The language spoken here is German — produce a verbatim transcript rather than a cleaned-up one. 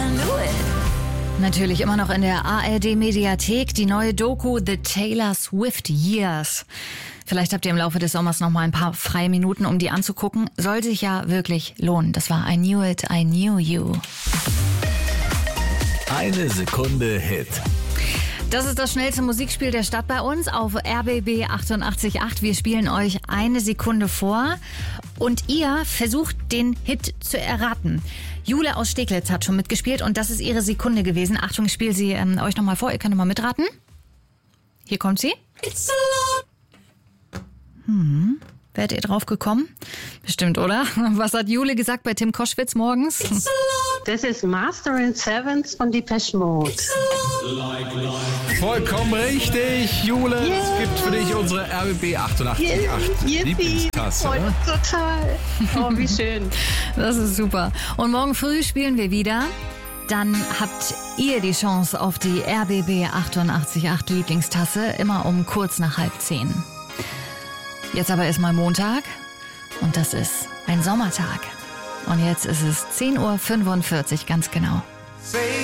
Natürlich immer noch in der A R D-Mediathek die neue Doku The Taylor Swift Years. Vielleicht habt ihr im Laufe des Sommers noch mal ein paar freie Minuten, um die anzugucken. Soll sich ja wirklich lohnen. Das war I Knew It, I Knew You. Eine Sekunde Hit. Das ist das schnellste Musikspiel der Stadt bei uns auf R B B achtundachtzig Komma acht. Wir spielen euch eine Sekunde vor und ihr versucht den Hit zu erraten. Jule aus Steglitz hat schon mitgespielt und das ist ihre Sekunde gewesen. Achtung, ich spiele sie ähm, euch nochmal vor. Ihr könnt mal mitraten. Hier kommt sie. Hm. Werdet ihr drauf gekommen? Bestimmt, oder? Was hat Jule gesagt bei Tim Koschwitz morgens? Das ist Master and Sevens von Depeche Mode. Vollkommen richtig, Jule. Yeah. Es gibt für dich unsere R B B achtundachtzig Komma acht yeah. Lieblingstasse. Oh, total. Oh, wie schön. Das ist super. Und morgen früh spielen wir wieder. Dann habt ihr die Chance auf die R B B achtundachtzig Komma acht Lieblingstasse. Immer um kurz nach halb zehn. Jetzt aber erstmal Montag und das ist ein Sommertag. Und jetzt ist es zehn Uhr fünfundvierzig, ganz genau.